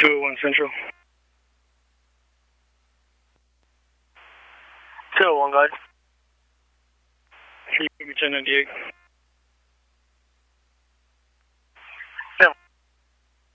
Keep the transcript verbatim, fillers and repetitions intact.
two oh one Central. two oh one, guys. three ten ninety-eight.